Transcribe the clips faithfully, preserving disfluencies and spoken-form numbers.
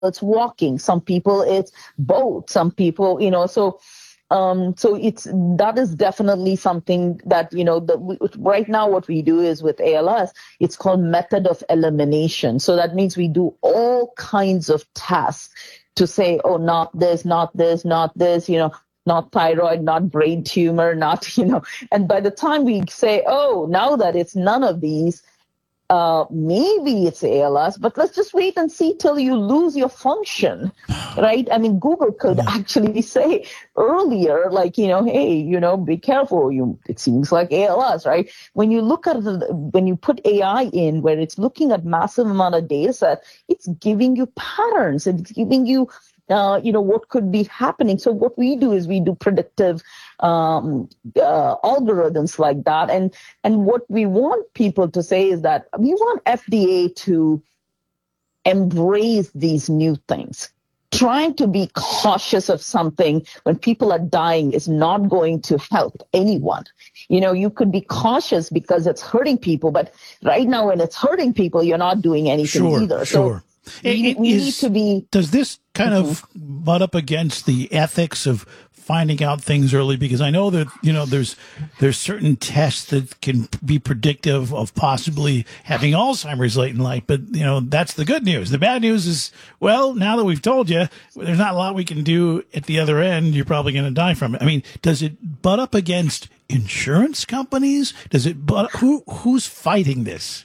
it's walking. Some people it's both. Some people, you know, so um, so it's that is definitely something that, you know, the, we, right now what we do is with A L S, it's called method of elimination. So that means we do all kinds of tests to say, oh, not this, not this, not this, you know, not thyroid, not brain tumor, not, you know, and by the time we say, oh, now that it's none of these, Uh, maybe it's A L S, but let's just wait and see till you lose your function, right? I mean, Google could actually say earlier, like, you know, hey, you know, be careful. You, it seems like A L S, right? When you look at the, when you put A I in where it's looking at massive amount of data set, it's giving you patterns. It's giving you, uh, you know, what could be happening. So what we do is we do predictive um, uh, algorithms like that. And, and what we want people to say is that we want F D A to embrace these new things. Trying to be cautious of something when people are dying is not going to help anyone. You know, you could be cautious because it's hurting people, but right now when it's hurting people, you're not doing anything sure, either. Sure. So we, we is, need to be. Does this kind mm-hmm. of butt up against the ethics of finding out things early? Because I know that, you know, there's there's certain tests that can be predictive of possibly having Alzheimer's late in life. But, you know, that's the good news. The bad news is, well, now that we've told you, there's not a lot we can do at the other end. You're probably going to die from it. I mean, does it butt up against insurance companies? Does it butt, who who's fighting this?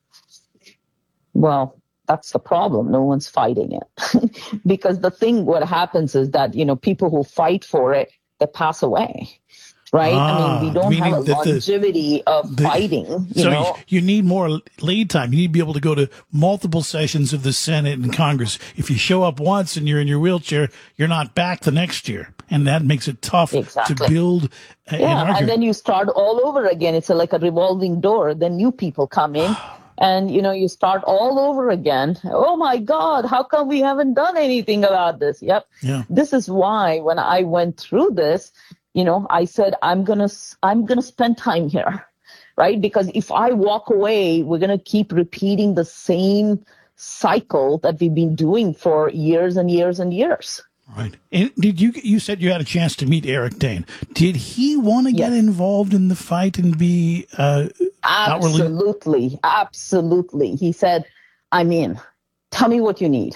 Well, that's the problem. No one's fighting it. Because the thing, what happens is that, you know, people who fight for it, they pass away. Right? Ah, I mean, we don't have a longevity the, of the, fighting. You so know? you need more lead time. You need to be able to go to multiple sessions of the Senate and Congress. If you show up once and you're in your wheelchair, you're not back the next year. And that makes it tough exactly. to build a, yeah, an argument. And then you start all over again. It's a, like a revolving door. Then new people come in. And, you know, you start all over again. Oh, my God, how come we haven't done anything about this? Yep. Yeah. This is why when I went through this, you know, I said, I'm going to I'm going to spend time here. Right. Because if I walk away, we're going to keep repeating the same cycle that we've been doing for years and years and years. Right. And did you, you said you had a chance to meet Eric Dane. Did he want to yes. get involved in the fight and be, uh, absolutely, outwardly? absolutely. He said, I'm in. Tell me what you need.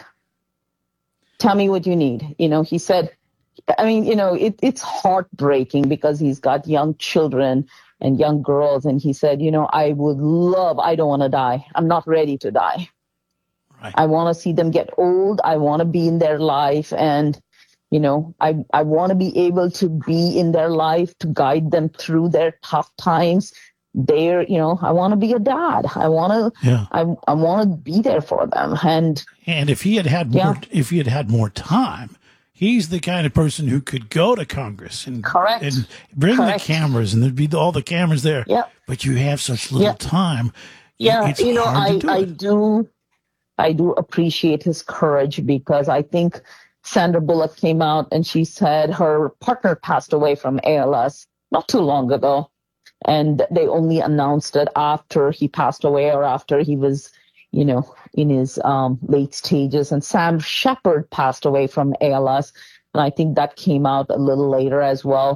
Tell me what you need. You know, he said, I mean, you know, it, it's heartbreaking because he's got young children and young girls. And he said, you know, I would love, I don't want to die. I'm not ready to die. Right. I want to see them get old. I want to be in their life. And, you know, I, I want to be able to be in their life to guide them through their tough times. They're, you know, I want to be a dad. I want to, yeah. I, I want to be there for them. And, and if he had had more, yeah. if he had had more time, he's the kind of person who could go to Congress and, Correct. and bring Correct. the cameras, and there'd be all the cameras there. Yep. But you have such little yep. time. Yeah. It's you know, I, do I do, I do appreciate his courage because I think Sandra Bullock came out and she said her partner passed away from A L S not too long ago. And they only announced it after he passed away or after he was, you know, in his um, late stages. And Sam Shepard passed away from A L S. And I think that came out a little later as well.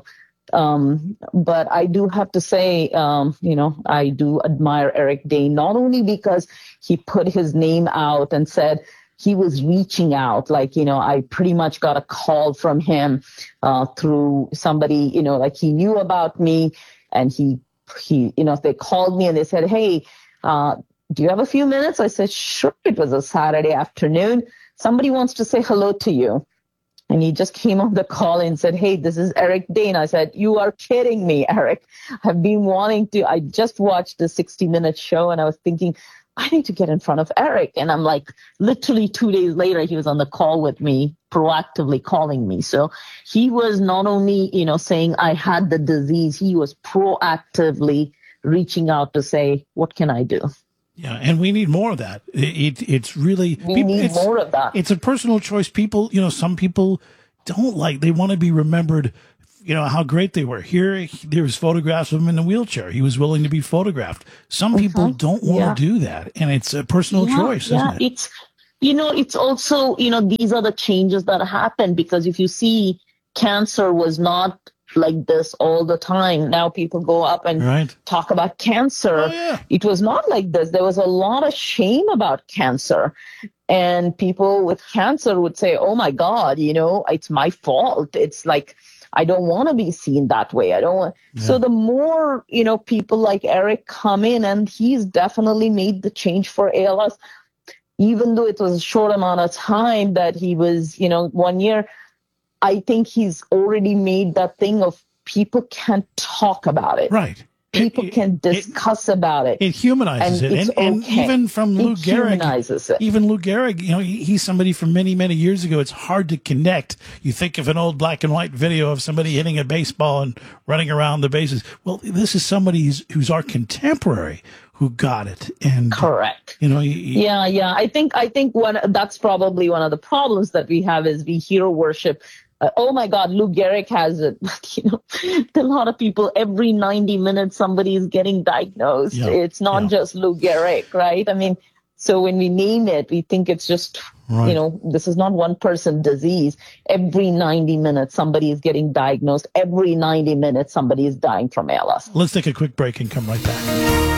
Um, but I do have to say, um, you know, I do admire Eric Dane, not only because he put his name out and said he was reaching out, like, you know, I pretty much got a call from him uh, through somebody, you know, like he knew about me and he, he, you know, they called me and they said, hey, uh, do you have a few minutes? I said, sure. It was a Saturday afternoon. Somebody wants to say hello to you. And he just came on the call and said, hey, this is Eric Dane. I said, you are kidding me, Eric. I've been wanting to, I just watched the sixty minute show and I was thinking, I need to get in front of Eric. And I'm like, literally two days later, he was on the call with me, proactively calling me. So he was not only, you know, saying I had the disease, he was proactively reaching out to say, what can I do? Yeah, and we need more of that. It, it, it's really we people, need it's, more of that. It's a personal choice. People, you know, some people don't like. They want to be remembered. You know how great they were. Here, there's photographs of him in a wheelchair. He was willing to be photographed. Some people mm-hmm. don't want yeah. to do that, and it's a personal yeah, choice, yeah. isn't it? It's You know, it's also, you know, these are the changes that happen because if you see cancer was not like this all the time. Now people go up and right. talk about cancer. Oh, yeah. It was not like this. There was a lot of shame about cancer. And people with cancer would say, oh, my God, you know, it's my fault. It's like, I don't want to be seen that way. I don't want. Yeah. So the more, you know, people like Eric come in, and he's definitely made the change for A L S. Even though it was a short amount of time that he was, you know, one year, I think he's already made that thing of people can talk about it. Right. People it, can discuss it, and it. It humanizes and it. And, okay. and even from Lou it Gehrig, humanizes it. even Lou Gehrig, you know, he, he's somebody from many, many years ago. It's hard to connect. You think of an old black and white video of somebody hitting a baseball and running around the bases. Well, this is somebody who's, who's our contemporary who got it. And correct. You know, he, he, yeah, yeah. I think I think one that's probably one of the problems that we have is we hero worship. Uh, oh my God, Lou Gehrig has it. You know, a lot of people every ninety minutes somebody is getting diagnosed. Yeah, it's not yeah. just Lou Gehrig, right? I mean, so when we name it, we think it's just right. you know, this is not one person disease. Every ninety minutes somebody is getting diagnosed. Every ninety minutes somebody is dying from A L S. Let's take a quick break and come right back.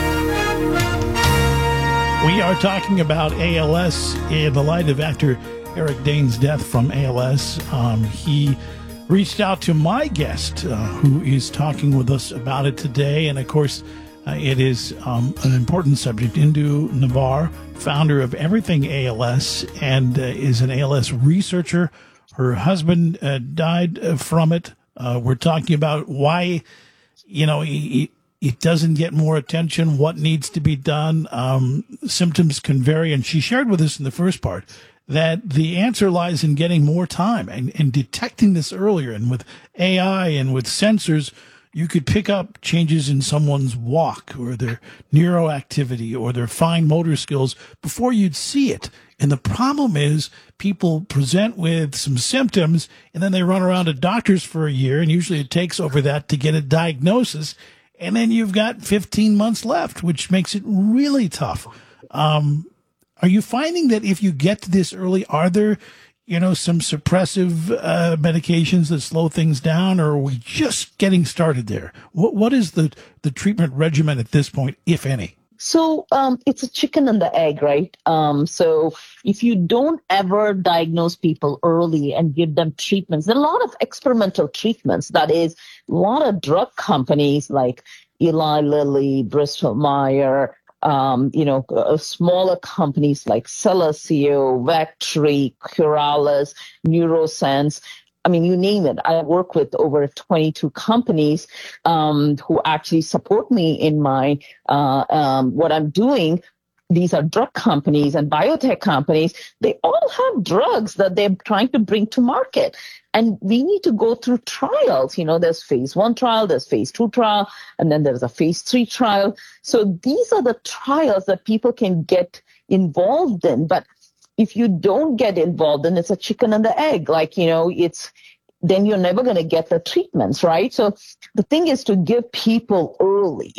We are talking about A L S in the light of actor Eric Dane's death from A L S. Um, he reached out to my guest, uh, who is talking with us about it today. And of course, uh, it is um, an important subject. Indu Navar, founder of Everything A L S, and uh, is an A L S researcher. Her husband uh, died uh, from it. Uh, we're talking about why, you know, he, he it doesn't get more attention, what needs to be done. Um, symptoms can vary. And she shared with us in the first part that the answer lies in getting more time and, and detecting this earlier. And with A I and with sensors, you could pick up changes in someone's walk or their neuroactivity or their fine motor skills before you'd see it. And the problem is people present with some symptoms and then they run around to doctors for a year. And usually it takes over that to get a diagnosis. And then you've got fifteen months left, which makes it really tough. Um, are you finding that if you get to this early, are there, you know, some suppressive uh, medications that slow things down, or are we just getting started there? What What is the, the treatment regimen at this point, if any? So um, it's a chicken and the egg, right? Um, so if you don't ever diagnose people early and give them treatments, there are a lot of experimental treatments. That is, a lot of drug companies like Eli Lilly, Bristol Myers, um, you know, uh, smaller companies like Celesio, Vectri, Curalis, Neurosense. I mean, you name it. I work with over twenty-two companies um, who actually support me in my uh, um, what I'm doing. These are drug companies and biotech companies. They all have drugs that they're trying to bring to market. And we need to go through trials. You know, there's phase one trial, there's phase two trial, and then there's a phase three trial. So these are the trials that people can get involved in. But if you don't get involved, then it's a chicken and the egg. Like, you know, it's then you're never going to get the treatments, right? So the thing is to give people early.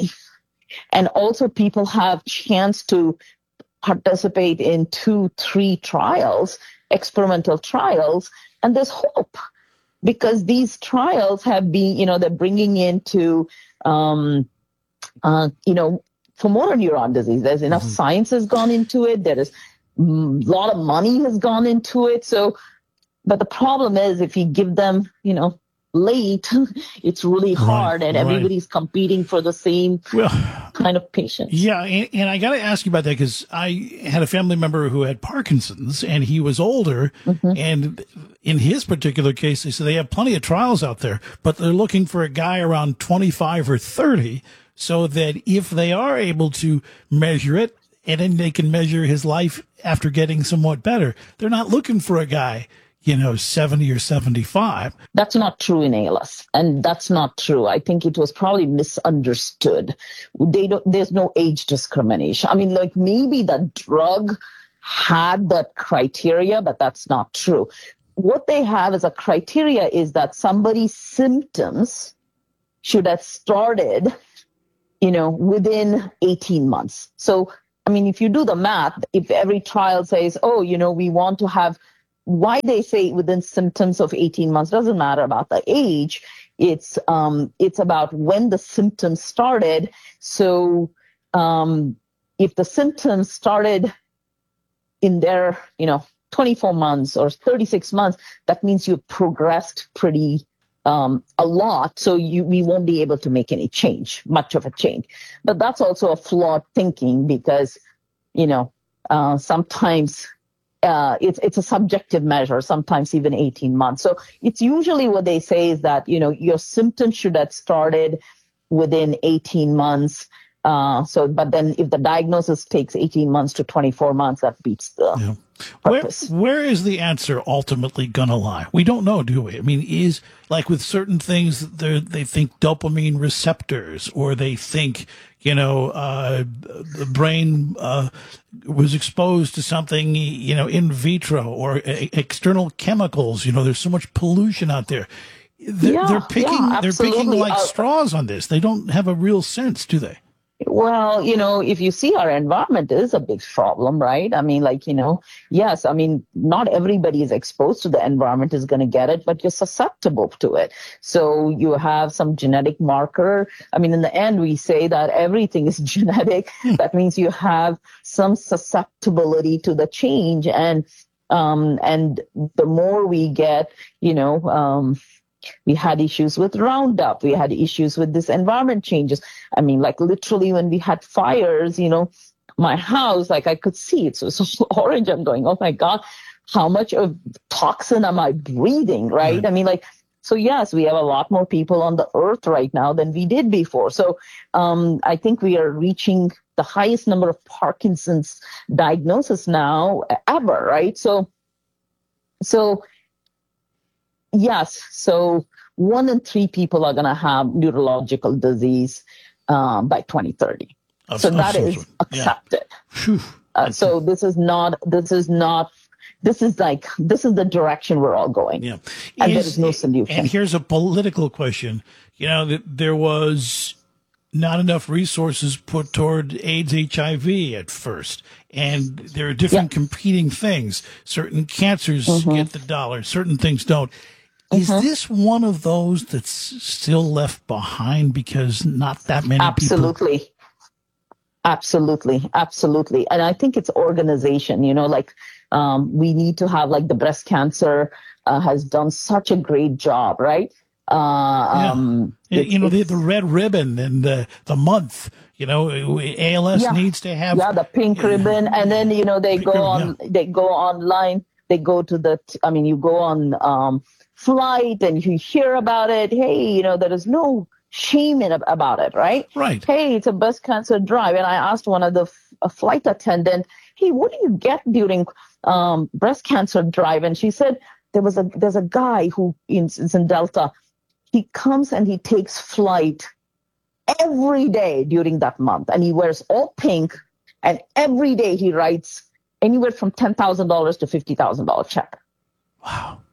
And also people have chance to participate in two, three trials, experimental trials, and there's hope because these trials have been, you know, they're bringing into, um, uh, you know, for motor neuron disease. There's enough mm-hmm. science has gone into it. There is a lot of money has gone into it. So, but the problem is if you give them, you know, late, it's really hard, right, and right. everybody's competing for the same well, kind of patients. Yeah, and, and I got to ask you about that because I had a family member who had Parkinson's, and he was older, mm-hmm. and in his particular case, they said they have plenty of trials out there, but they're looking for a guy around twenty-five or thirty so that if they are able to measure it, and then they can measure his life after getting somewhat better, they're not looking for a guy, you know, seventy or seventy-five. That's not true in A L S. And that's not true. I think it was probably misunderstood. They don't, there's no age discrimination. I mean, like maybe the drug had that criteria, but that's not true. What they have as a criteria is that somebody's symptoms should have started, you know, within eighteen months. So I mean, if you do the math, if every trial says, oh, you know, we want to have, why they say within symptoms of eighteen months, doesn't matter about the age. It's um, it's about when the symptoms started. So um, if the symptoms started in their, you know, twenty-four months or thirty-six months, that means you've progressed pretty um, a lot. So you we won't be able to make any change, much of a change. But that's also a flawed thinking because, you know, uh, sometimes uh, it's it's a subjective measure, sometimes even eighteen months. So it's usually what they say is that, you know, your symptoms should have started within eighteen months. Uh, so, but then if the diagnosis takes eighteen months to twenty-four months, that beats the yeah. purpose. Where, where is the answer ultimately going to lie? We don't know, do we? I mean, is like with certain things, they think dopamine receptors, or they think, you know, uh, the brain uh, was exposed to something, you know, in vitro, or uh, external chemicals. You know, there's so much pollution out there. They're, Yeah, they're picking, yeah, they're picking absolutely. like Uh, straws on this. They don't have a real sense, do they? Well, you know, if you see our environment is a big problem, right? I mean, like, you know, yes, I mean, not everybody is exposed to the environment is going to get it, but you're susceptible to it. So you have some genetic marker. I mean, in the end, we say that everything is genetic. That means you have some susceptibility to the change. And, um, and the more we get, you know, um, we had issues with Roundup. We had issues with this environment changes. I mean, like literally when we had fires, you know, my house, like I could see it. So it's so orange. I'm going, oh my God, how much of toxin am I breathing, right? Right. I mean, like, so yes, we have a lot more people on the earth right now than we did before. So um, I think we are reaching the highest number of Parkinson's diagnosis now ever, right? So, so yes. So one in three people are going to have neurological disease um, by twenty thirty. Of- So of that some is sort. Yeah. accepted. Phew. Uh, so this is not, this is not, this is like, this is the direction we're all going. Yeah. And there Is- is no solution. And here's a political question. You know, that there was not enough resources put toward AIDS, H I V at first. And there are different Yeah. competing things. Certain cancers Mm-hmm. get the dollar, certain things don't. Is this one of those that's still left behind because not that many people? Absolutely. Absolutely. Absolutely. And I think it's organization, you know, like um, we need to have like the breast cancer uh, has done such a great job, right? Uh, um, Yeah, it's- you know, the, it's- the red ribbon and the, the month, you know, A L S Yeah. needs to have. yeah, the pink ribbon. And then, you know, they Pink go ribbon, on, they go online, they go to the, I mean, you go on um, flight and you hear about it. Hey, you know, there is no shame in about it, right? Right. Hey, it's a breast cancer drive. And I asked one of the f- a flight attendant, hey, what do you get during um, breast cancer drive? And she said, there was a, there's a guy who in, is in Delta. He comes and he takes flight every day during that month. And he wears all pink. And every day he writes anywhere from ten thousand dollars to fifty thousand dollars check. Wow.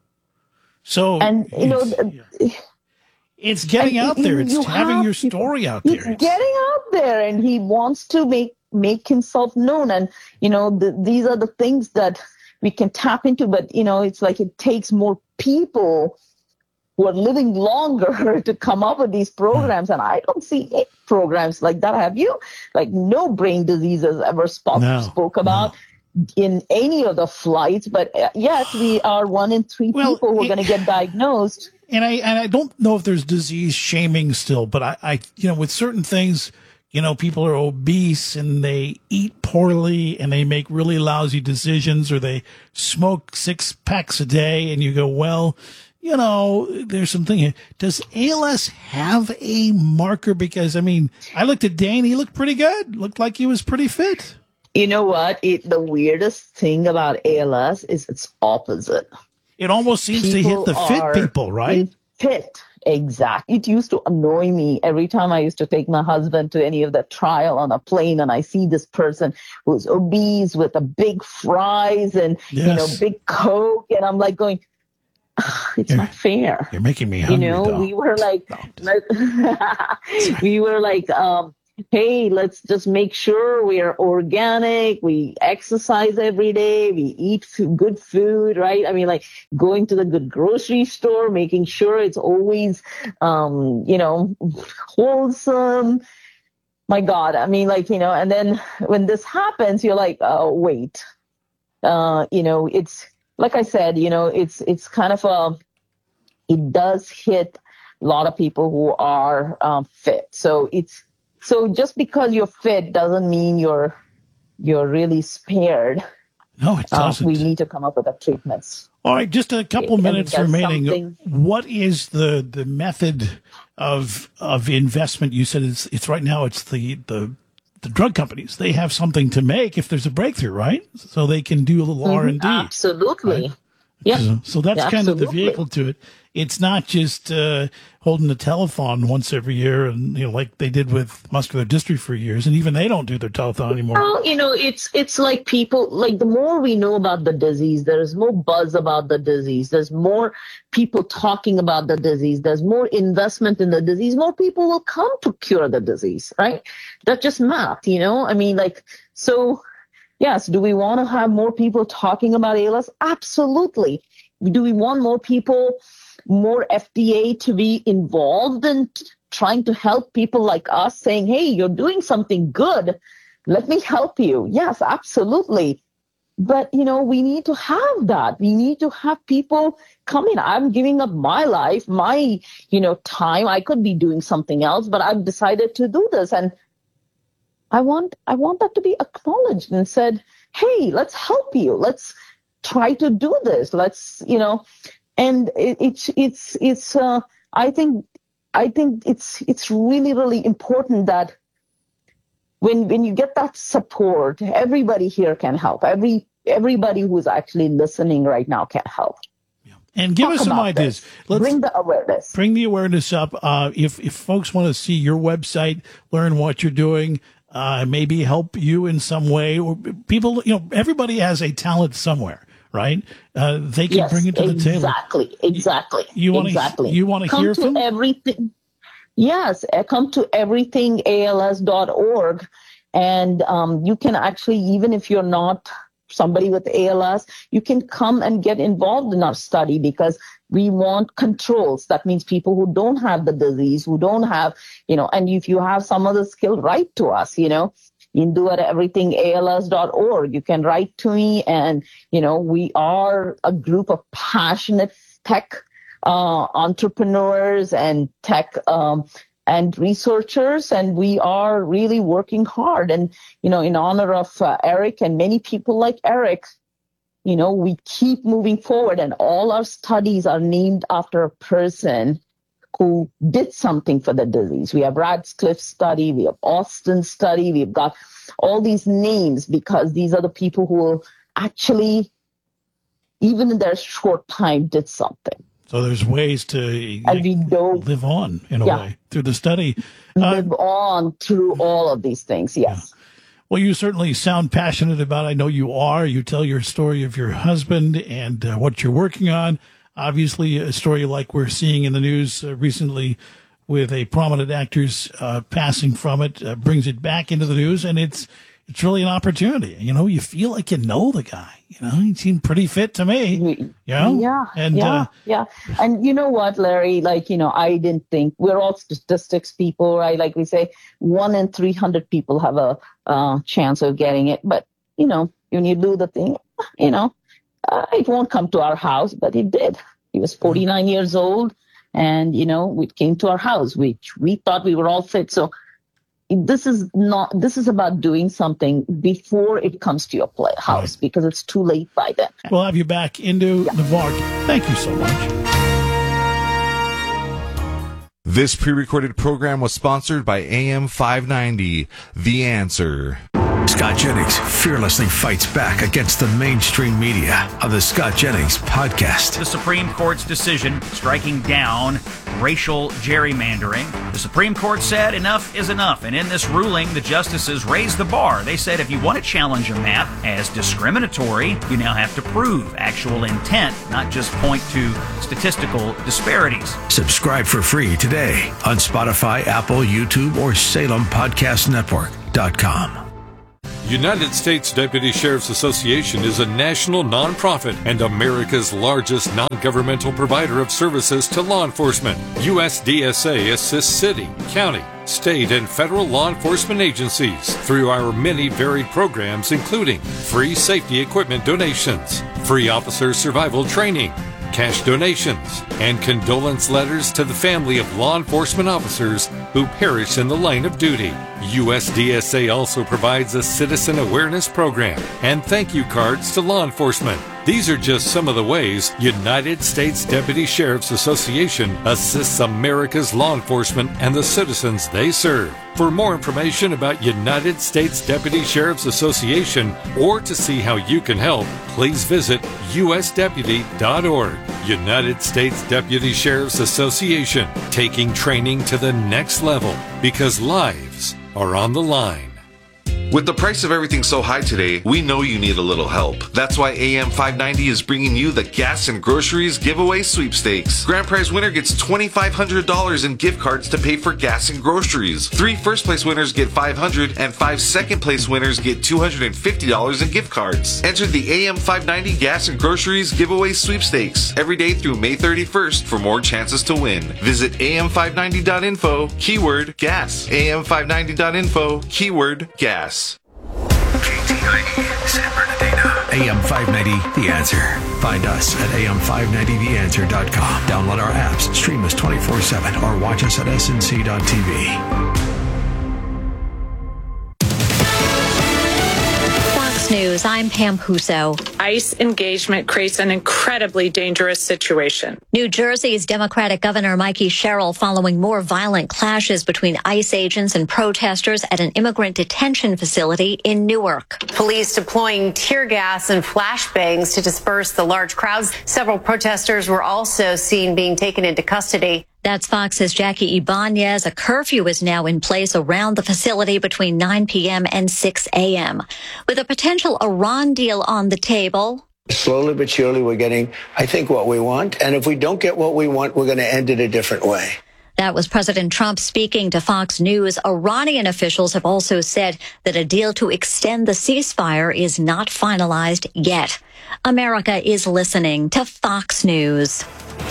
So, And, you know, it's, it's getting and out you- there. It's you having have your people- story out He's there. getting out there and he wants to make make himself known. And, you know, the, these are the things that we can tap into. But, you know, it's like it takes more people who are living longer to come up with these programs. And I don't see any programs like that. Have you? Like no brain diseases ever spoke, No, spoke about in any of the flights. But uh, yet we are one in three Well, people who are it- going to get diagnosed. And I and I don't know if there's disease shaming still, but I, I you know, with certain things, you know, people are obese and they eat poorly and they make really lousy decisions, or they smoke six packs a day, and you go, well, you know, there's something here. Does A L S have a marker? Because I mean, I looked at Dane; he looked pretty good. Looked like he was pretty fit. You know what? It, the weirdest thing about A L S is it's opposite. It almost seems to hit People the fit are people, right? Fit, exactly. It used to annoy me every time I used to take my husband to any of the trial on a plane, and I see this person who's obese with a big fries and you know Yes. big Coke, and I'm like going, "Ah, it's You're- not fair. You're making me You hungry, know, though. we were like, we were like, um, hey, let's just make sure we are organic, we exercise every day, we eat f- good food, right? I mean, like going to the good grocery store, making sure it's always, um, you know, wholesome. My God, I mean, like, you know, and then when this happens, you're like, oh, wait, uh, you know, it's, like I said, you know, it's, it's kind of a, it does hit a lot of people who are um, fit. So it's, so just because you're fit doesn't mean you're, you're really spared. No, it doesn't. Uh, we need to come up with the treatments. All right, just a couple I mean, minutes that's remaining. something- What is the, the method of of investment? You said it's it's right now it's the, the the drug companies. They have something to make if there's a breakthrough, right? So they can do a little Mhm, R and D. Absolutely. Right? Yeah. So, so that's Yeah, kind of the absolutely. vehicle to it. It's not just uh, holding a telethon once every year, and you know, like they did with muscular dystrophy for years, and even they don't do their telethon anymore. Well, you know, it's it's like people, like the more we know about the disease, there's more buzz about the disease. There's more people talking about the disease. There's more investment in the disease. More people will come to cure the disease, right? That's just math, you know? I mean, like, so yes, do we want to have more people talking about A L S? Absolutely. Do we want more people, more F D A to be involved in t- trying to help people like us, saying, hey, you're doing something good. Let me help you. Yes, absolutely. But, you know, we need to have that. We need to have people come in. I'm giving up my life, my, you know, time. I could be doing something else, but I've decided to do this. And I want, I want that to be acknowledged and said, hey, let's help you. Let's try to do this. Let's, you know, and it, it's, it's, it's, uh, I think, I think it's, it's really, really important that when, when you get that support, everybody here can help. Every, everybody who's actually listening right now can help. And give Talk us some about ideas. this. Let's Bring the awareness. bring the awareness up. Uh, if if folks want to see your website, learn what you're doing, uh, maybe help you in some way, or people, you know, everybody has a talent somewhere, right? Uh, they can Yes, bring it to the table. exactly, exactly. You want to exactly. you want to Come hear to from everything. Yes, uh, come to everything A L S dot org, and um, you can actually, even if you're not somebody with A L S, you can come and get involved in our study because we want controls. That means people who don't have the disease, who don't have, you know, and if you have some other skill, write to us, you know. You can do it at everything A L S dot org. You can write to me, and, you know, we are a group of passionate tech uh, entrepreneurs and tech um, and researchers, and we are really working hard. And, you know, in honor of uh, Eric and many people like Eric, you know, we keep moving forward, and all our studies are named after a person who did something for the disease. We have Radcliffe study, we have Austin study, we've got all these names because these are the people who actually, even in their short time, did something. So there's ways to And we don't live on in a Yeah. way through the study. Uh, live on through all of these things. Yes. well, you certainly sound passionate about it. I know you are. You tell your story of your husband and uh, what you're working on. Obviously, a story like we're seeing in the news uh, recently with a prominent actor's uh, passing from it uh, brings it back into the news, and it's it's really an opportunity. You know, you feel like you know the guy. You know, he seemed pretty fit to me. You know? Yeah. And, yeah. uh, yeah. And you know what, Larry? Like, you know, I didn't think we're all statistics people, right? Like we say, one in three hundred people have a uh, chance of getting it. But, you know, when you do the thing, you know, uh, it won't come to our house, but it did. He was forty-nine years old, and, you know, it came to our house, which we thought we were all fit. So this is not, this is about doing something before it comes to your play, house, Right. because it's too late by then. We'll have you back into Navarre. Thank you so much. This pre-recorded program was sponsored by A M five ninety, The Answer. Scott Jennings fearlessly fights back against the mainstream media on the Scott Jennings Podcast. The Supreme Court's decision striking down racial gerrymandering. The Supreme Court said enough is enough, and in this ruling, the justices raised the bar. They said if you want to challenge a map as discriminatory, you now have to prove actual intent, not just point to statistical disparities. Subscribe for free today on Spotify, Apple, YouTube, or Salem Podcast Network dot com. United States Deputy Sheriff's Association is a national nonprofit and America's largest non-governmental provider of services to law enforcement. U S D S A assists city, county, state, and federal law enforcement agencies through our many varied programs, including free safety equipment donations, free officer survival training, cash donations, and condolence letters to the family of law enforcement officers who perish in the line of duty. U S D S A also provides a citizen awareness program and thank you cards to law enforcement. These are just some of the ways United States Deputy Sheriff's Association assists America's law enforcement and the citizens they serve. For more information about United States Deputy Sheriff's Association or to see how you can help, please visit U S deputy dot org. United States Deputy Sheriff's Association, taking training to the next level because lives are on the line. With the price of everything so high today, we know you need a little help. That's why A M five ninety is bringing you the Gas and Groceries Giveaway Sweepstakes. Grand prize winner gets two thousand five hundred dollars in gift cards to pay for gas and groceries. Three first place winners get five hundred dollars and five second place winners get two hundred fifty dollars in gift cards. Enter the A M five ninety Gas and Groceries Giveaway Sweepstakes every day through May thirty-first for more chances to win. Visit A M five ninety dot info, keyword gas. A M five ninety dot info, keyword gas. K T I E, San Bernardino. A M five ninety, The Answer. Find us at A M five ninety the answer dot com. Download our apps, stream us twenty-four seven, or watch us at S N C dot T V. News. I'm Pam Huso. ICE engagement creates an incredibly dangerous situation. New Jersey's Democratic Governor Mikey Sherrill following more violent clashes between ICE agents and protesters at an immigrant detention facility in Newark. Police deploying tear gas and flashbangs to disperse the large crowds. Several protesters were also seen being taken into custody. That's Fox's Jackie Ibanez. A curfew is now in place around the facility between nine p.m. and six a.m. With a potential Iran deal on the table. Slowly but surely, we're getting, I think, what we want. And if we don't get what we want, we're going to end it a different way. That was President Trump speaking to Fox News. Iranian officials have also said that a deal to extend the ceasefire is not finalized yet. America is listening to Fox News.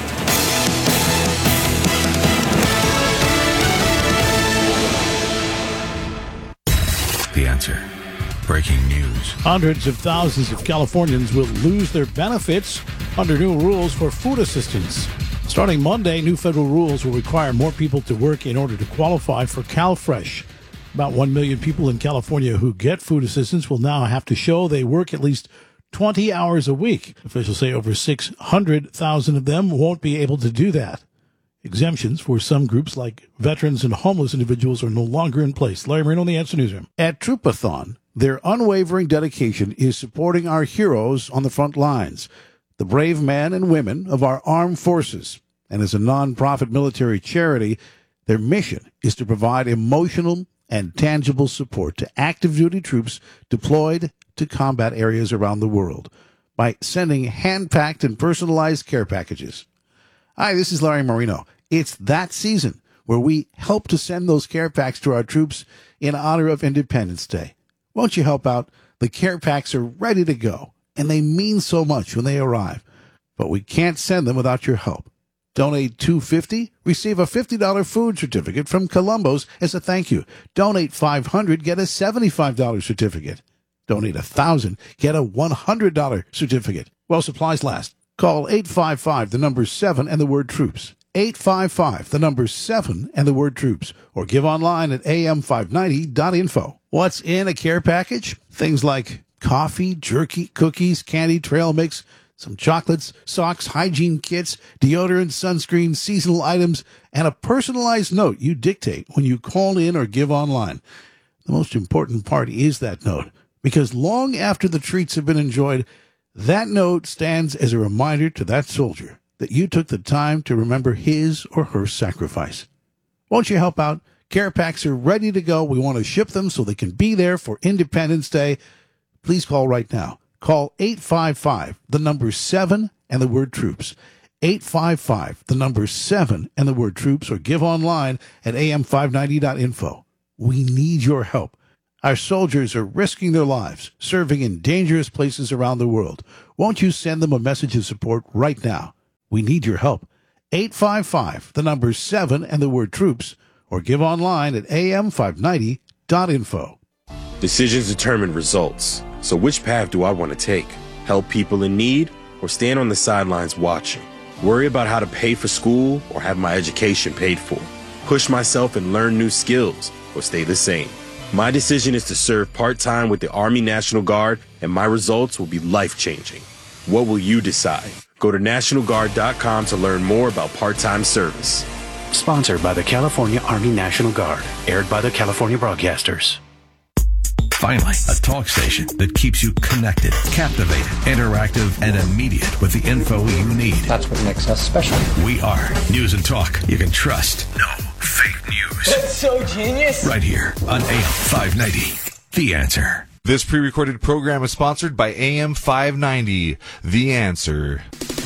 The Answer. Breaking news. Hundreds of thousands of Californians will lose their benefits under new rules for food assistance. Starting Monday, new federal rules will require more people to work in order to qualify for CalFresh. About one million people in California who get food assistance will now have to show they work at least twenty hours a week. Officials say over six hundred thousand of them won't be able to do that. Exemptions for some groups like veterans and homeless individuals are no longer in place. Larry Marino, the Answer Newsroom. At Troopathon, their unwavering dedication is supporting our heroes on the front lines, the brave men and women of our armed forces. And as a nonprofit military charity, their mission is to provide emotional and tangible support to active duty troops deployed to combat areas around the world by sending hand-packed and personalized care packages. Hi, this is Larry Marino. It's that season where we help to send those care packs to our troops in honor of Independence Day. Won't you help out? The care packs are ready to go, and they mean so much when they arrive. But we can't send them without your help. Donate two hundred fifty dollars, receive a fifty dollars food certificate from Columbo's as a thank you. Donate five hundred dollars, get a seventy-five dollars certificate. Donate one thousand dollars, get a one hundred dollars certificate. While supplies last. Call eight five five, the number seven, and the word troops. eight five five, the number seven, and the word troops. Or give online at A M five ninety dot info. What's in a care package? Things like coffee, jerky, cookies, candy, trail mix, some chocolates, socks, hygiene kits, deodorant, sunscreen, seasonal items, and a personalized note you dictate when you call in or give online. the most important part is that note, because long after the treats have been enjoyed, that note stands as a reminder to that soldier that you took the time to remember his or her sacrifice. Won't you help out? Care packs are ready to go. We want to ship them so they can be there for Independence Day. Please call right now. Call eight five five, the number seven, and the word troops. eight five five, the number seven, and the word troops, or give online at A M five ninety dot info. We need your help. Our soldiers are risking their lives, serving in dangerous places around the world. Won't you send them a message of support right now? We need your help. eight five five, the number seven, and the word troops, or give online at A M five ninety dot info. Decisions determine results. So which path do I want to take? Help people in need, or stand on the sidelines watching? Worry about how to pay for school, or have my education paid for? Push myself and learn new skills, or stay the same? My decision is to serve part-time with the Army National Guard, and my results will be life-changing. What will you decide? Go to National Guard dot com to learn more about part-time service. Sponsored by the California Army National Guard. Aired by the California Broadcasters. Finally, a talk station that keeps you connected, captivated, interactive, and immediate with the info you need. That's what makes us special. We are News and Talk you can trust. No fake news. That's so genius. Right here on A M five ninety. The Answer. This pre-recorded program is sponsored by A M five ninety. The Answer.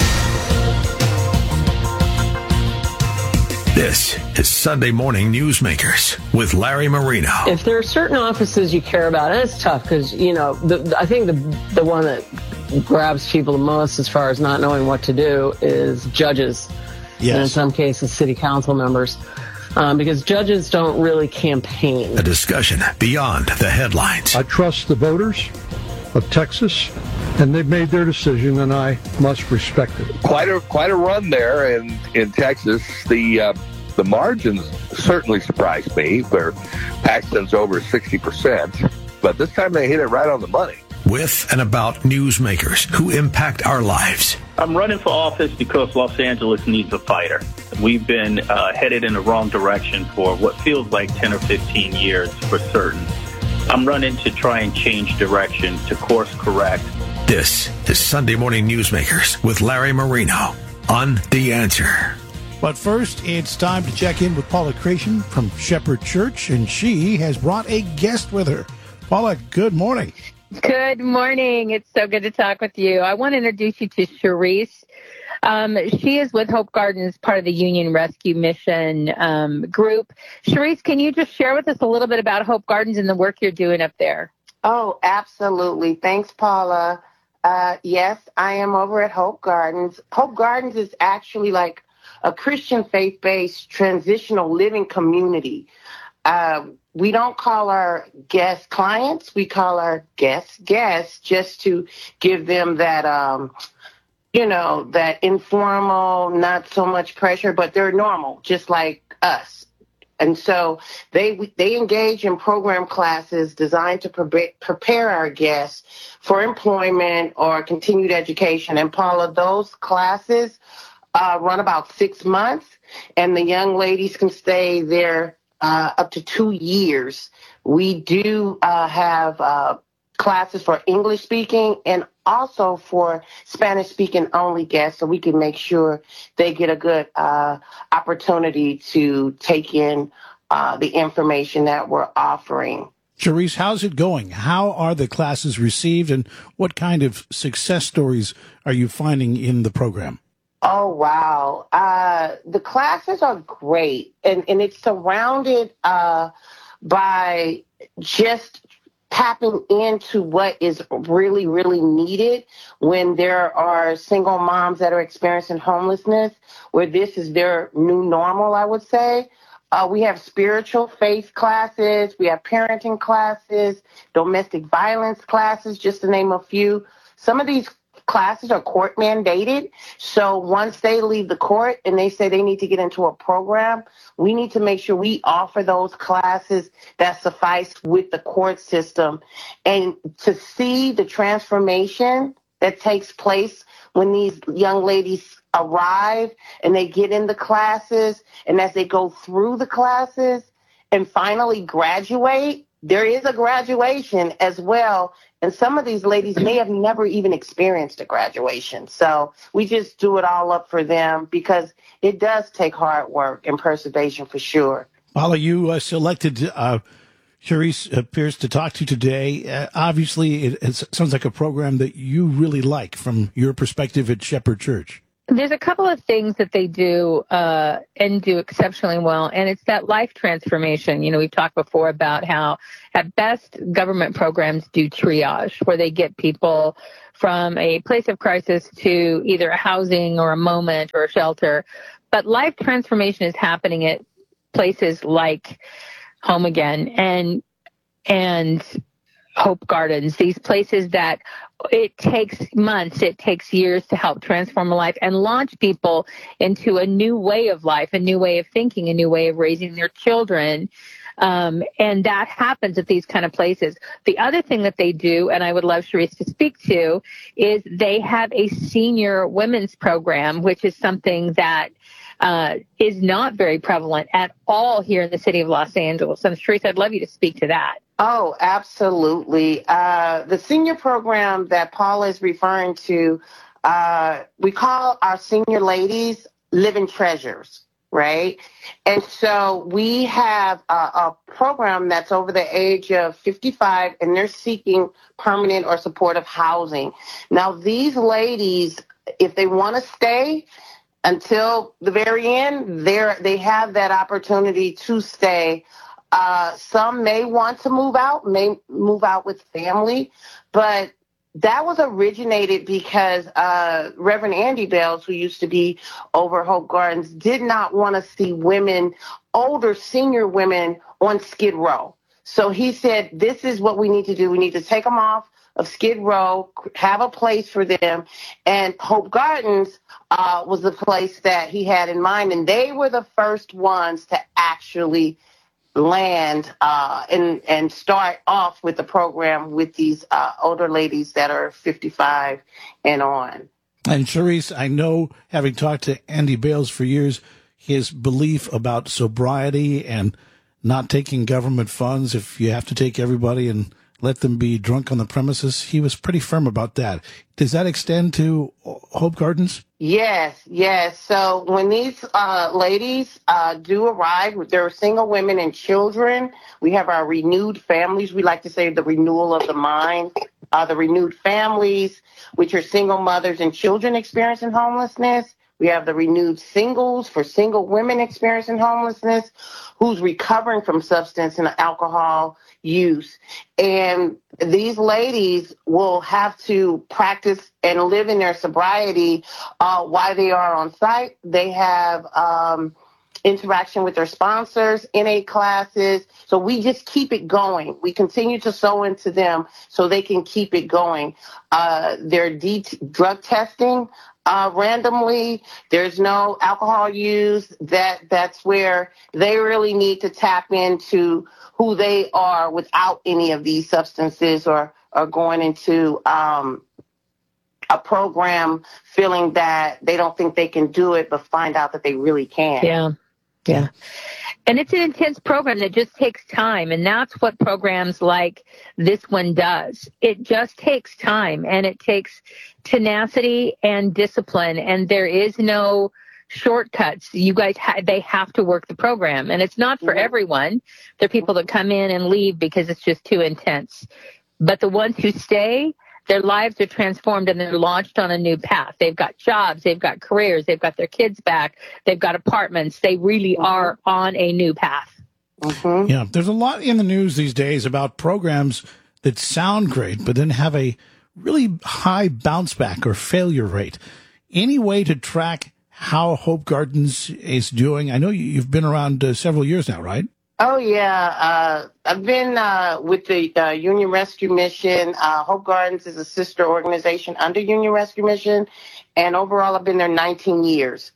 This is Sunday Morning Newsmakers with Larry Marino. If there are certain offices you care about, and it's tough because, you know, the, I think the the one that grabs people the most as far as not knowing what to do is judges. Yes. And in some cases, city council members. Um, because judges don't really campaign. A discussion beyond the headlines. I trust the voters of Texas, and they've made their decision, and I must respect it. Quite a quite a run there in in Texas. The uh, the margins certainly surprised me, where Paxton's over sixty percent, but this time they hit it right on the money. With and about newsmakers who impact our lives. I'm running for office because Los Angeles needs a fighter. We've been uh, headed in the wrong direction for what feels like ten or fifteen years for certain. I'm running to try and change direction, to course correct. This is Sunday Morning Newsmakers with Larry Marino on The Answer. But first, it's time to check in with Paula Creation from Shepherd Church, and she has brought a guest with her. Paula, good morning. Good morning. It's so good to talk with you. I want to introduce you to Cherise. Um, she is with Hope Gardens, part of the Union Rescue Mission um, group. Cherise, can you just share with us a little bit about Hope Gardens and the work you're doing up there? Oh, absolutely. Thanks, Paula. Uh, yes, I am over at Hope Gardens. Hope Gardens is actually like a Christian faith-based transitional living community. Uh, we don't call our guests clients. We call our guests guests just to give them that, um, you know, that informal, not so much pressure, but they're normal, just like us. And so they they engage in program classes designed to pre- prepare our guests for employment or continued education. And Paula, those classes uh, run about six months, and the young ladies can stay there uh, up to two years. We do uh, have uh, classes for English speaking and also for Spanish speaking only guests, so we can make sure they get a good uh, opportunity to take in uh, the information that we're offering. Cherise, how's it going? How are the classes received, and what kind of success stories are you finding in the program? Oh, wow. Uh, the classes are great, and, and it's surrounded uh, by just tapping into what is really, really needed when there are single moms that are experiencing homelessness, where this is their new normal, I would say. Uh, we have spiritual faith classes. We have parenting classes, domestic violence classes, just to name a few. Some of these classes are court mandated. So once they leave the court and they say they need to get into a program, we need to make sure we offer those classes that suffice with the court system. And to see the transformation that takes place when these young ladies arrive and they get in the classes, and as they go through the classes and finally graduate, there is a graduation as well. And some of these ladies may have never even experienced a graduation. So we just do it all up for them because it does take hard work and perseverance for sure. Paula, you uh, selected uh, Sharice uh, Pierce to talk to today. Uh, obviously, it, it sounds like a program that you really like from your perspective at Shepherd Church. There's a couple of things that they do uh, and do exceptionally well, and it's that life transformation. You know, we've talked before about how at best government programs do triage, where they get people from a place of crisis to either a housing or a moment or a shelter. But life transformation is happening at places like Home Again and and Hope Gardens, these places that it takes months, it takes years to help transform a life and launch people into a new way of life, a new way of thinking, a new way of raising their children. Um, and that happens at these kind of places. The other thing that they do, and I would love Sharice to speak to, is they have a senior women's program, which is something that uh, is not very prevalent at all here in the city of Los Angeles. And Sharice, I'd love you to speak to that. Oh, absolutely. Uh, the senior program that Paula is referring to, uh, we call our senior ladies living treasures, right? And so we have a, a program that's over the age of fifty-five, and they're seeking permanent or supportive housing. Now, these ladies, if they want to stay until the very end, they're, they have that opportunity to stay. Uh, some may want to move out, may move out with family, but that was originated because uh, Reverend Andy Bales, who used to be over Hope Gardens, did not want to see women, older senior women, on Skid Row. So he said, this is what we need to do. We need to take them off of Skid Row, have a place for them. And Hope Gardens uh, was the place that he had in mind, and they were the first ones to actually land uh, and and start off with the program with these uh, older ladies that are fifty-five and on. And Sharice, I know, having talked to Andy Bales for years, his belief about sobriety and not taking government funds, if you have to take everybody and let them be drunk on the premises, he was pretty firm about that. Does that extend to Hope Gardens? Yes, yes. So when these uh, ladies uh, do arrive, they're single women and children. We have our renewed families. We like to say the renewal of the mind. Uh, the renewed families, which are single mothers and children experiencing homelessness. We have the renewed singles for single women experiencing homelessness who's recovering from substance and alcohol use. And these ladies will have to practice and live in their sobriety uh, while they are on site. They have um, interaction with their sponsors, N A classes. So we just keep it going. We continue to sow into them so they can keep it going. Uh, their D- drug testing uh, randomly. There's no alcohol use. That that's where they really need to tap into who they are without any of these substances, or, or going into um, a program feeling that they don't think they can do it, but find out that they really can. Yeah, yeah. And it's an intense program that just takes time, and that's what programs like this one does. It just takes time, and it takes tenacity and discipline, and there is no shortcuts. You guys, ha- they have to work the program, and it's not for everyone. There are people that come in and leave because it's just too intense. But the ones who stay, their lives are transformed and they're launched on a new path. They've got jobs, they've got careers, they've got their kids back, they've got apartments. They really are on a new path. Mm-hmm. Yeah, there's a lot in the news these days about programs that sound great, but then have a really high bounce back or failure rate. Any way to track how Hope Gardens is doing? I know you've been around uh, several years now, right? Oh, yeah. Uh, I've been uh, with the uh, Union Rescue Mission. Uh, Hope Gardens is a sister organization under Union Rescue Mission. And overall, I've been there nineteen years.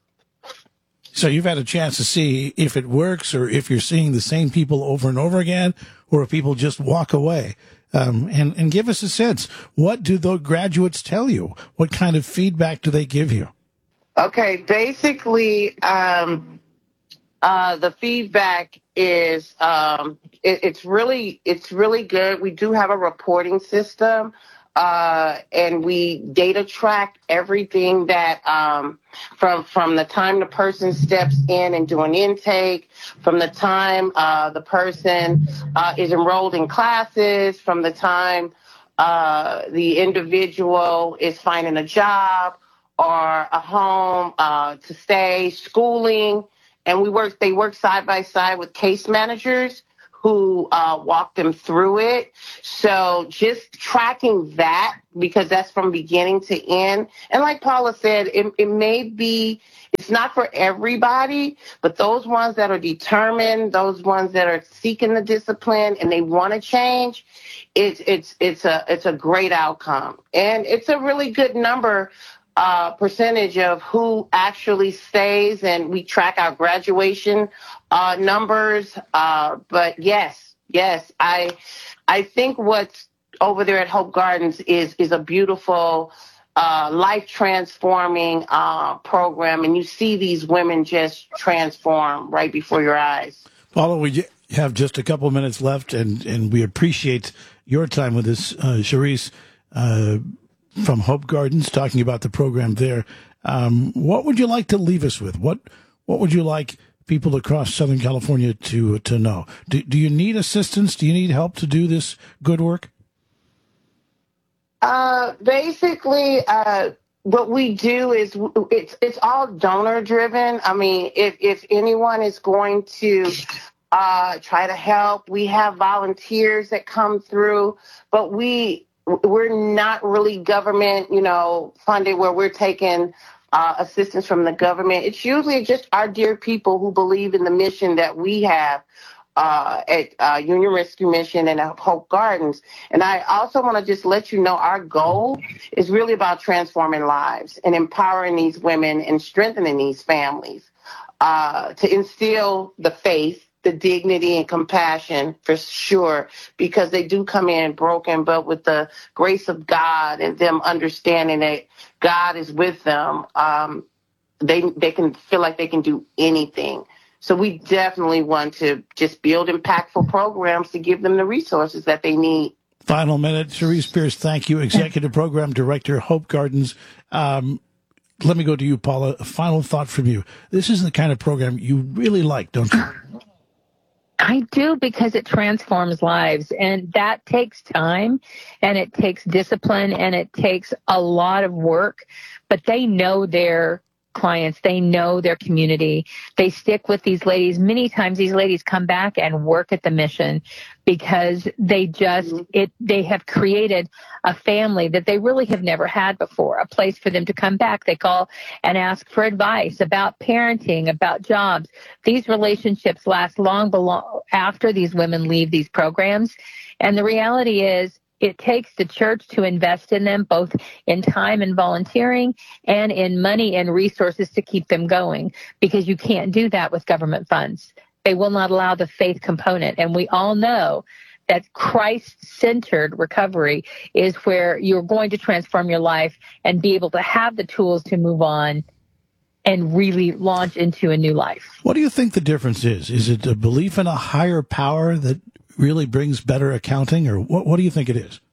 So you've had a chance to see if it works, or if you're seeing the same people over and over again, or if people just walk away. Um, and, and give us a sense. What do the graduates tell you? What kind of feedback do they give you? Okay, basically, um, uh, the feedback is um, it, it's really it's really good. We do have a reporting system, uh, and we data track everything that um, from from the time the person steps in and do an intake, from the time uh, the person uh, is enrolled in classes, from the time uh, the individual is finding a job or a home uh, to stay, schooling. And we work, they work side by side with case managers who uh, walk them through it. So just tracking that, because that's from beginning to end. And like Paula said, it, it may be, it's not for everybody, but those ones that are determined, those ones that are seeking the discipline and they want to change, it's, it's, it's a, it's a great outcome. And it's a really good number Uh, percentage of who actually stays, and we track our graduation uh, numbers. Uh, but yes, yes, I I think what's over there at Hope Gardens is is a beautiful, uh, life transforming uh, program, and you see these women just transform right before your eyes. Paula, we have just a couple of minutes left, and and we appreciate your time with us, uh, Cherise. Uh, from Hope Gardens, talking about the program there. Um, what would you like to leave us with? What What would you like people across Southern California to to know? Do, do you need assistance? Do you need help to do this good work? Uh, basically, uh, what we do is it's it's all donor driven. I mean, if if anyone is going to uh, try to help, we have volunteers that come through, but we. We're not really government, you know, funded where we're taking uh, assistance from the government. It's usually just our dear people who believe in the mission that we have uh, at uh, Union Rescue Mission and at Hope Gardens. And I also want to just let you know our goal is really about transforming lives and empowering these women and strengthening these families uh, to instill the faith, the dignity and compassion for sure, because they do come in broken, but with the grace of God and them understanding that God is with them, um, they they can feel like they can do anything. So we definitely want to just build impactful programs to give them the resources that they need. Final minute. Cherise Pierce, thank you. Executive Program Director, Hope Gardens. Um, let me go to you, Paula. A final thought from you. This is the kind of program you really like, don't you? I do, because it transforms lives, and that takes time, and it takes discipline, and it takes a lot of work, but they know their clients. They know their community. They stick with these ladies. Many times these ladies come back and work at the mission because they just, it, they have created a family that they really have never had before, a place for them to come back. They call and ask for advice about parenting, about jobs. These relationships last long below, after these women leave these programs. And the reality is, it takes the church to invest in them, both in time and volunteering and in money and resources to keep them going, because you can't do that with government funds. They will not allow the faith component. And we all know that Christ-centered recovery is where you're going to transform your life and be able to have the tools to move on and really launch into a new life. What do you think the difference is? Is it a belief in a higher power that really brings better accounting, or what, what do you think it is?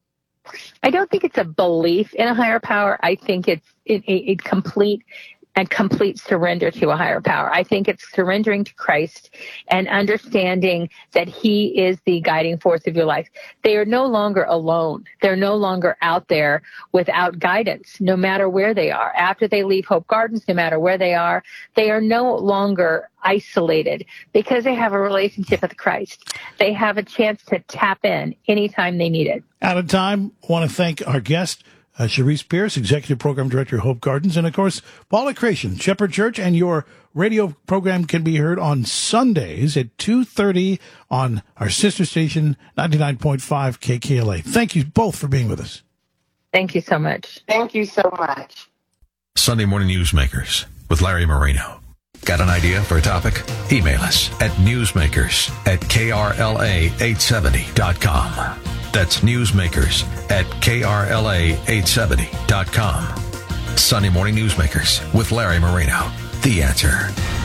I don't think it's a belief in a higher power. I think it's a, a complete and complete surrender to a higher power. I think it's surrendering to Christ and understanding that he is the guiding force of your life. They are no longer alone. They're no longer out there without guidance, no matter where they are. After they leave Hope Gardens, no matter where they are, they are no longer isolated because they have a relationship with Christ. They have a chance to tap in anytime they need it. Out of time, I want to thank our guest, Uh, Cherise Pierce, Executive Program Director, Hope Gardens, and, of course, Paula Creation, Shepherd Church. And your radio program can be heard on Sundays at two thirty on our sister station, ninety-nine point five K K L A. Thank you both for being with us. Thank you so much. Thank you so much. Sunday Morning Newsmakers with Larry Marino. Got an idea for a topic? Email us at newsmakers at K R L A eight seventy dot com. That's newsmakers at K R L A eight seventy dot com. Sunday Morning Newsmakers with Larry Marino. The Answer.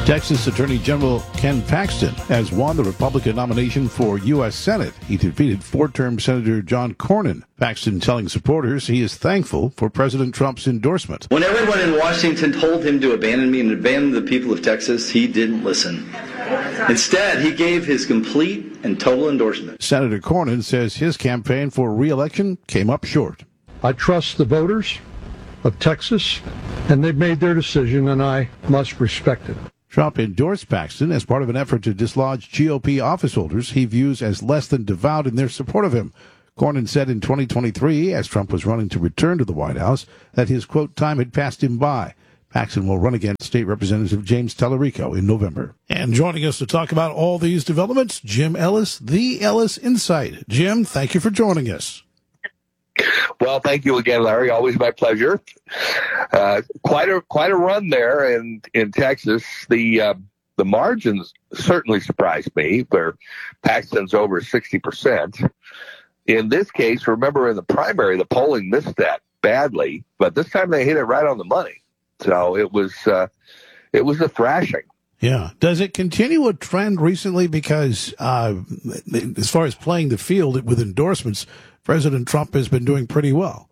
Texas Attorney General Ken Paxton has won the Republican nomination for U S Senate. He defeated four-term Senator John Cornyn. Paxton telling supporters he is thankful for President Trump's endorsement. When everyone in Washington told him to abandon me and abandon the people of Texas, he didn't listen. Instead, he gave his complete and total endorsement. Senator Cornyn says his campaign for re-election came up short. I trust the voters of Texas, and they've made their decision, and I must respect it. Trump endorsed Paxton as part of an effort to dislodge G O P office holders he views as less than devout in their support of him. Cornyn said in twenty twenty-three, as Trump was running to return to the White House, that his, quote, time had passed him by. Paxton will run against State Representative James Tallarico in November. And joining us to talk about all these developments, Jim Ellis, the Ellis Insight. Jim, thank you for joining us. Well, thank you again, Larry. Always my pleasure. Uh, quite a quite a run there in in Texas. The uh, the margins certainly surprised me, where Paxton's over sixty percent. In this case, remember in the primary, the polling missed that badly, but this time they hit it right on the money. So it was uh, it was a thrashing. Yeah. Does it continue a trend recently? Because uh, as far as playing the field with endorsements, President Trump has been doing pretty well.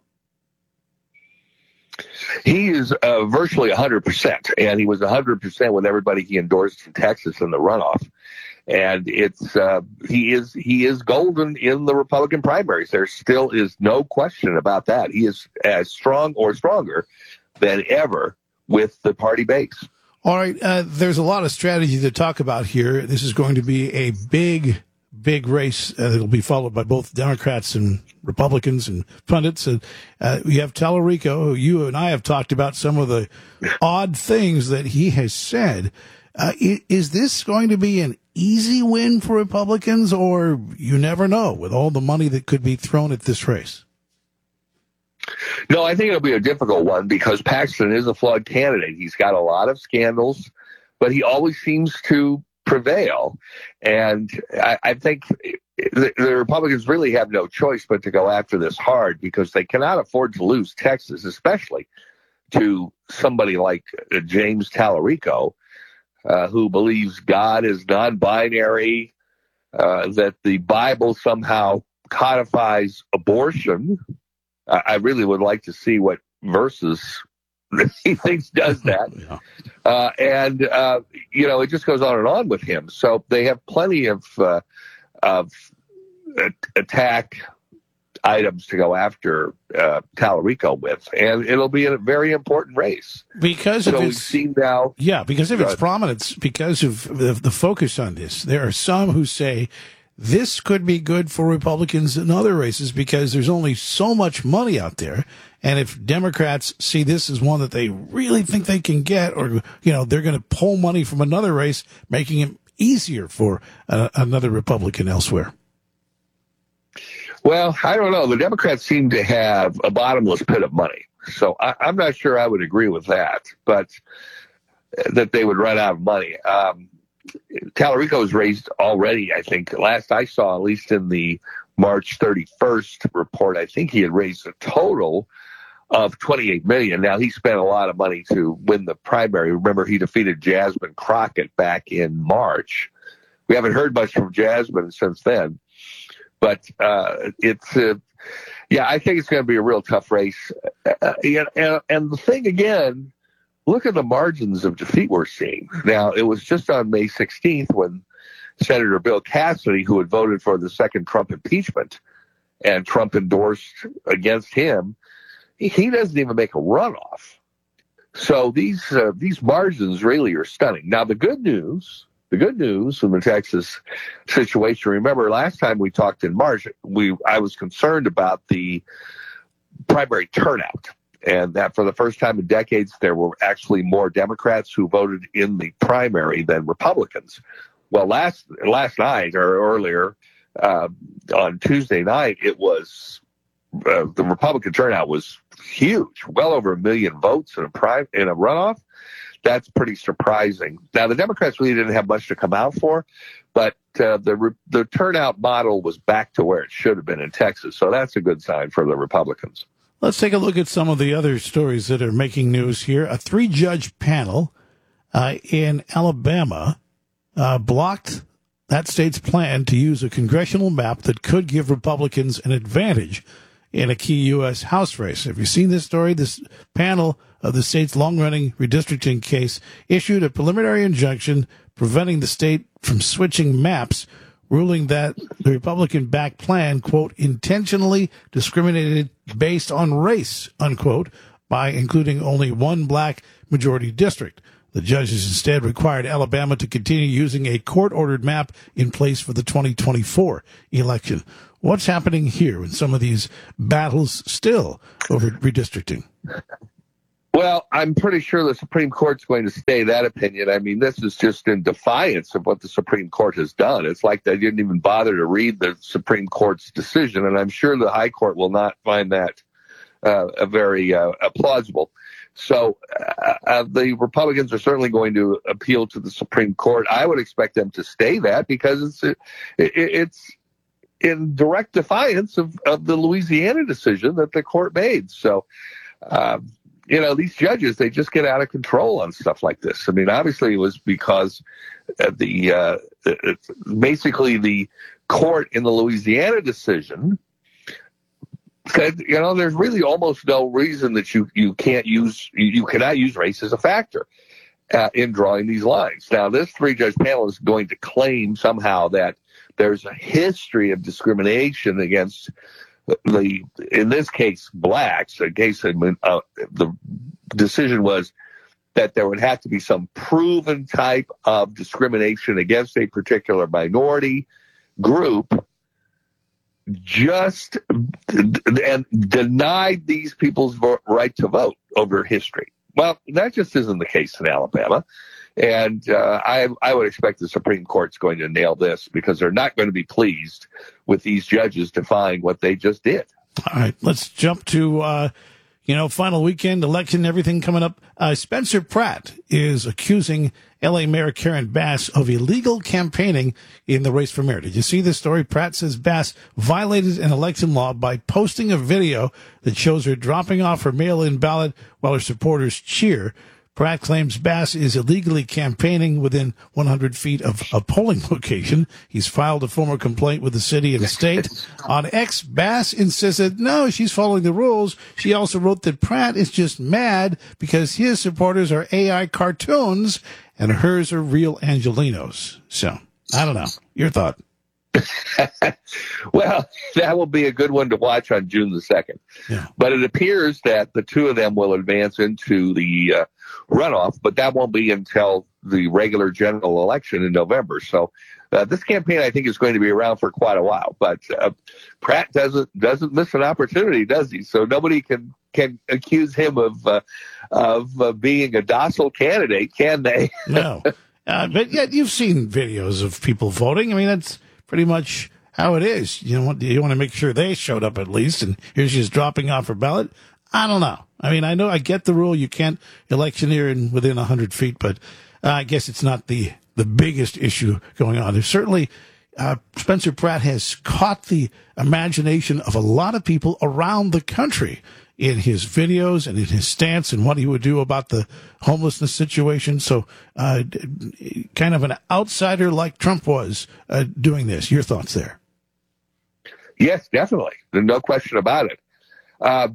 He is uh, virtually one hundred percent, and he was one hundred percent with everybody he endorsed in Texas in the runoff. And it's uh, he is he is golden in the Republican primaries. There still is no question about that. He is as strong or stronger than ever with the party base. All right, uh, there's a lot of strategy to talk about here. This is going to be a big, big race uh, that'll be followed by both Democrats and Republicans and pundits. And uh, we have Tallarico, who you and I have talked about some of the odd things that he has said. Uh, is this going to be an easy win for Republicans, or you never know with all the money that could be thrown at this race? No, I think it'll be a difficult one because Paxton is a flawed candidate. He's got a lot of scandals, but he always seems to prevail. And I, I think the, the Republicans really have no choice but to go after this hard because they cannot afford to lose Texas, especially to somebody like uh, James Tallarico, uh, who believes God is non-binary, uh, that the Bible somehow codifies abortion. I really would like to see what verses he thinks does that. yeah. uh, and, uh, you know, it just goes on and on with him. So they have plenty of, uh, of attack items to go after uh, Tallarico with. And it'll be a very important race. Because so of we've its, seen now. Yeah, because of its prominence, because of the, the focus on this. There are some who say, this could be good for Republicans in other races because there's only so much money out there. And if Democrats see this as one that they really think they can get, or, you know, they're going to pull money from another race, making it easier for uh, another Republican elsewhere. Well, I don't know. The Democrats seem to have a bottomless pit of money. So I, I'm not sure I would agree with that, but that they would run out of money. Um, Tallarico has raised already, I think, last I saw, at least in the March thirty-first report, I think he had raised a total of twenty-eight million dollars. Now, he spent a lot of money to win the primary. Remember, he defeated Jasmine Crockett back in March. We haven't heard much from Jasmine since then. But uh, it's, uh, yeah, I think it's going to be a real tough race. Uh, and, and the thing, again, look at the margins of defeat we're seeing. Now, it was just on May sixteenth when Senator Bill Cassidy, who had voted for the second Trump impeachment, and Trump endorsed against him, he doesn't even make a runoff. So these uh, these margins really are stunning. Now, the good news, the good news in the Texas situation, remember last time we talked in March, we I was concerned about the primary turnout. And that for the first time in decades, there were actually more Democrats who voted in the primary than Republicans. Well, last last night or earlier uh, on Tuesday night, it was uh, the Republican turnout was huge, well over a million votes in a prime in a runoff. That's pretty surprising. Now, the Democrats really didn't have much to come out for, but uh, the the turnout model was back to where it should have been in Texas. So that's a good sign for the Republicans. Let's take a look at some of the other stories that are making news here. A three-judge panel uh, in Alabama uh, blocked that state's plan to use a congressional map that could give Republicans an advantage in a key U S House race. Have you seen this story? This panel of the state's long-running redistricting case issued a preliminary injunction preventing the state from switching maps, ruling that the Republican-backed plan, quote, intentionally discriminated based on race, unquote, by including only one black majority district. The judges instead required Alabama to continue using a court-ordered map in place for the twenty twenty-four election. What's happening here in some of these battles still over redistricting? Well, I'm pretty sure the Supreme Court's going to stay that opinion. I mean, this is just in defiance of what the Supreme Court has done. It's like they didn't even bother to read the Supreme Court's decision, and I'm sure the High Court will not find that uh, a very uh, plausible. So uh, uh, the Republicans are certainly going to appeal to the Supreme Court. I would expect them to stay that because it's it, it's in direct defiance of, of the Louisiana decision that the court made. So, um, you know, these judges, they just get out of control on stuff like this. I mean, obviously it was because the uh, basically the court in the Louisiana decision said, you know, there's really almost no reason that you, you can't use, you cannot use race as a factor uh, in drawing these lines. Now, this three-judge panel is going to claim somehow that there's a history of discrimination against the, in this case, blacks. In case uh, the decision was that there would have to be some proven type of discrimination against a particular minority group, just and denied these people's right to vote over history. Well, that just isn't the case in Alabama. And uh, I, I would expect the Supreme Court's going to nail this because they're not going to be pleased with these judges defying what they just did. All right, let's jump to, uh, you know, final weekend, election, everything coming up. Uh, Spencer Pratt is accusing L A Mayor Karen Bass of illegal campaigning in the race for mayor. Did you see this story? Pratt says Bass violated an election law by posting a video that shows her dropping off her mail-in ballot while her supporters cheer. Pratt claims Bass is illegally campaigning within one hundred feet of a polling location. He's filed a formal complaint with the city and state. On X, Bass insisted, no, she's following the rules. She also wrote that Pratt is just mad because his supporters are A I cartoons and hers are real Angelinos. So, I don't know. Your thought? Well, that will be a good one to watch on June the second. Yeah. But it appears that the two of them will advance into the uh, runoff, but that won't be until the regular general election in November. So uh, this campaign, I think, is going to be around for quite a while. But uh, Pratt doesn't doesn't miss an opportunity, does he? So nobody can can accuse him of uh, of uh, being a docile candidate, can they? No. Uh, but yet you've seen videos of people voting. I mean, that's pretty much how it is. You know, you want to make sure they showed up at least, and here she's dropping off her ballot. I don't know. I mean, I know I get the rule. You can't electioneer in within one hundred feet, but uh, I guess it's not the, the biggest issue going on. There's certainly, uh, Spencer Pratt has caught the imagination of a lot of people around the country in his videos and in his stance and what he would do about the homelessness situation. So uh, kind of an outsider like Trump was uh, doing this. Your thoughts there? Yes, definitely. There's no question about it. Uh,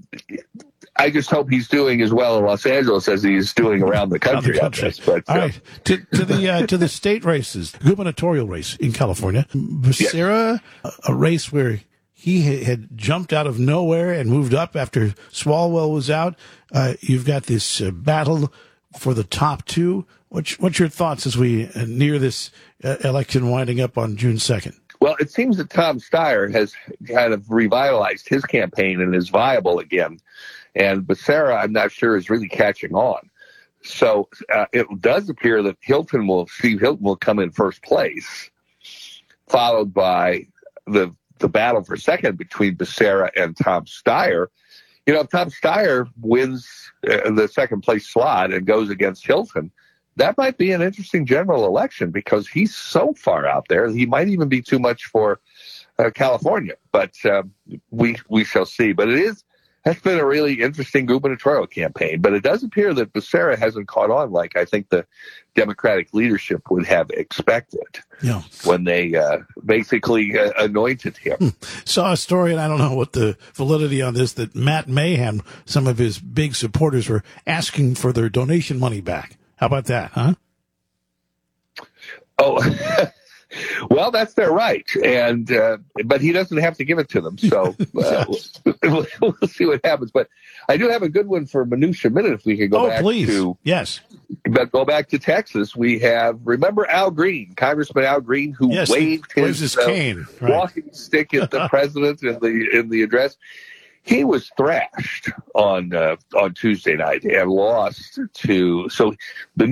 I just hope he's doing as well in Los Angeles as he's doing around the country. Around the country. This, but, All uh, right. To, to the uh, to the state races, gubernatorial race in California, Becerra, yes. a, a race where he had jumped out of nowhere and moved up after Swalwell was out. Uh, you've got this uh, battle for the top two. What's, what's your thoughts as we uh, near this uh, election winding up on June second? Well, it seems that Tom Steyer has kind of revitalized his campaign and is viable again. And Becerra, I'm not sure, is really catching on. So uh, it does appear that Hilton will, Steve Hilton will come in first place, followed by the the battle for second between Becerra and Tom Steyer. You know, if Tom Steyer wins uh, the second place slot and goes against Hilton, that might be an interesting general election because he's so far out there. He might even be too much for uh, California, but uh, we we shall see. But it is that's been a really interesting gubernatorial campaign. But it does appear that Becerra hasn't caught on like I think the Democratic leadership would have expected yeah. when they uh, basically uh, anointed him. Hmm. Saw a story, and I don't know what the validity on this, that Matt Mayhem, some of his big supporters, were asking for their donation money back. How about that, huh? Oh, well, that's their right, and uh, but he doesn't have to give it to them. So uh, we'll, we'll see what happens. But I do have a good one for Minutia Minute. If we could go oh, back please. to yes, but go back to Texas. We have remember Al Green, Congressman Al Green, who yes, waved his, his uh, cane, right. walking stick at the president in the in the address. He was thrashed on uh, on Tuesday night and lost to so the